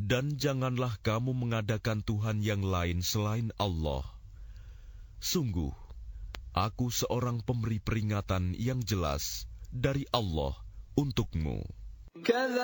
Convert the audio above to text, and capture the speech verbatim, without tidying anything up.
Dan janganlah kamu mengadakan Tuhan yang lain selain Allah. Sungguh, aku seorang pemberi peringatan yang jelas dari Allah untukmu.